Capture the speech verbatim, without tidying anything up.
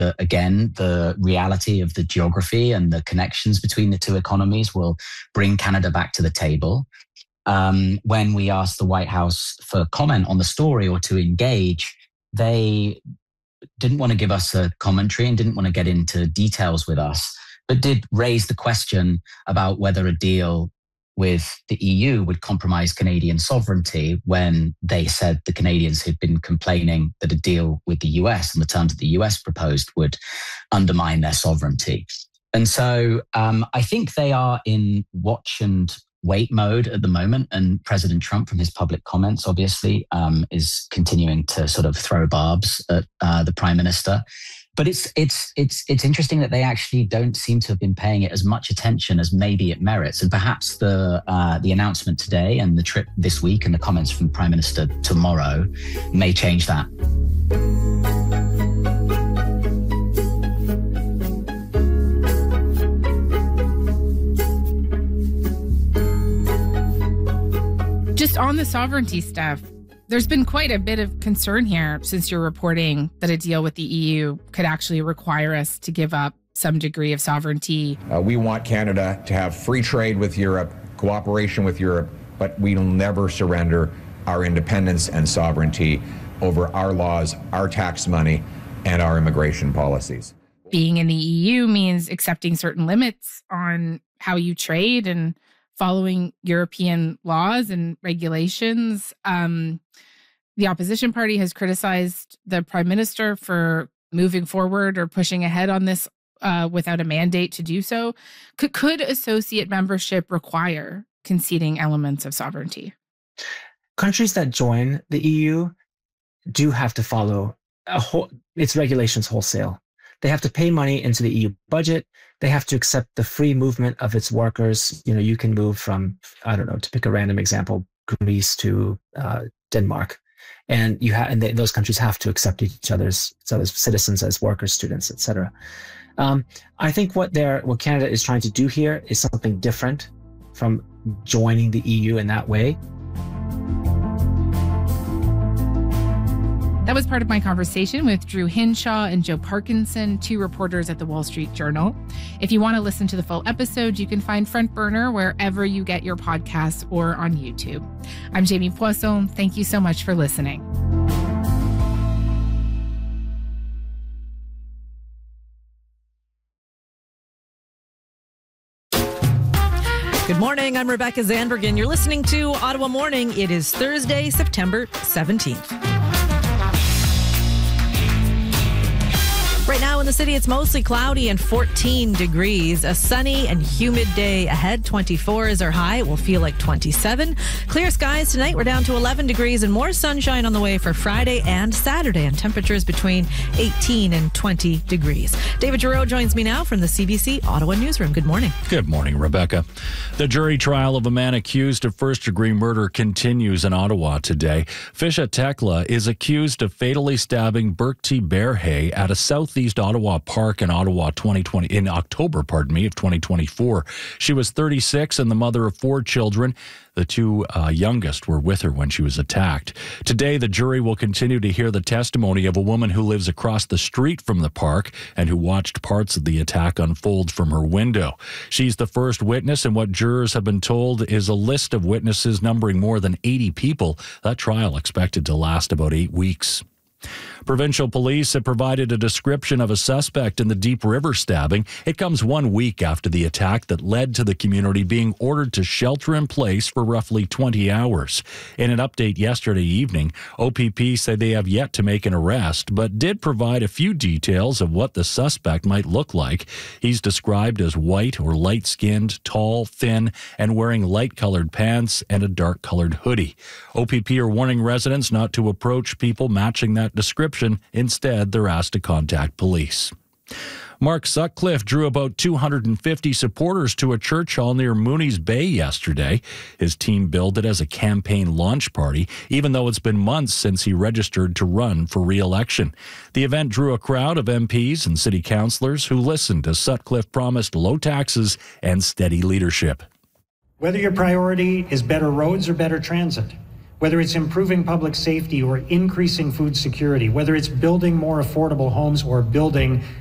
that, again, the reality of the geography and the connections between the two economies will bring Canada back to the table. Um, when we asked the White House for comment on the story or to engage, they didn't want to give us a commentary and didn't want to get into details with us, but did raise the question about whether a deal with the E U would compromise Canadian sovereignty when they said the Canadians had been complaining that a deal with the U S and the terms that the U S proposed would undermine their sovereignty. And so um, I think they are in watch and wait mode at the moment. And President Trump, from his public comments, obviously, um, is continuing to sort of throw barbs at uh, the Prime Minister. But it's it's it's it's interesting that they actually don't seem to have been paying it as much attention as maybe it merits. And perhaps the uh, the announcement today and the trip this week and the comments from the Prime Minister tomorrow may change that. Just on the sovereignty stuff, there's been quite a bit of concern here since you're reporting that a deal with the E U could actually require us to give up some degree of sovereignty. Uh, we want Canada to have free trade with Europe, cooperation with Europe, but we'll never surrender our independence and sovereignty over our laws, our tax money, and our immigration policies. Being in the E U means accepting certain limits on how you trade and following European laws and regulations. Um, the opposition party has criticized the Prime Minister for moving forward or pushing ahead on this uh, without a mandate to do so. Could, could associate membership require conceding elements of sovereignty? Countries that join the E U do have to follow a whole, its regulations wholesale. They have to pay money into the E U budget. They have to accept the free movement of its workers. You know, you can move from, I don't know, to pick a random example, Greece to uh, Denmark. And you ha- and they, those countries have to accept each other's, each other's citizens as workers, students, et cetera. Um, I think what they're, what Canada is trying to do here is something different from joining the E U in that way. That was part of my conversation with Drew Hinshaw and Joe Parkinson, two reporters at the Wall Street Journal. If you want to listen to the full episode, you can find Front Burner wherever you get your podcasts or on YouTube. I'm Jamie Poisson. Thank you so much for listening. Good morning. I'm Rebecca Zandbergen. You're listening to Ottawa Morning. It is Thursday, September seventeenth. Right now in the city, it's mostly cloudy and fourteen degrees. A sunny and humid day ahead. twenty-four is our high. It will feel like twenty-seven. Clear skies tonight. We're down to eleven degrees and more sunshine on the way for Friday and Saturday, and temperatures between eighteen and twenty degrees. David Giroux joins me now from the C B C Ottawa Newsroom. Good morning. Good morning, Rebecca. The jury trial of a man accused of first-degree murder continues in Ottawa today. Fisha Tekla is accused of fatally stabbing Birkti Berhe at a southeast Ottawa park in Ottawa twenty twenty in October, pardon me, of twenty twenty-four. She was thirty-six and the mother of four children. The two uh, youngest were with her when she was attacked. Today, the jury will continue to hear the testimony of a woman who lives across the street from the park and who watched parts of the attack unfold from her window. She's the first witness, and what jurors have been told is a list of witnesses numbering more than eighty people. That trial expected to last about eight weeks. Provincial police have provided a description of a suspect in the Deep River stabbing. It comes one week after the attack that led to the community being ordered to shelter in place for roughly twenty hours. In an update yesterday evening, O P P said they have yet to make an arrest, but did provide a few details of what the suspect might look like. He's described as white or light-skinned, tall, thin, and wearing light-colored pants and a dark-colored hoodie. O P P are warning residents not to approach people matching that description. Instead, they're asked to contact police. Mark Sutcliffe drew about two hundred fifty supporters to a church hall near Mooney's Bay yesterday. His team billed it as a campaign launch party, even though it's been months since he registered to run for re-election. The event drew a crowd of M Ps and city councillors who listened as Sutcliffe promised low taxes and steady leadership. Whether your priority is better roads or better transit, whether it's improving public safety or increasing food security, whether it's building more affordable homes or building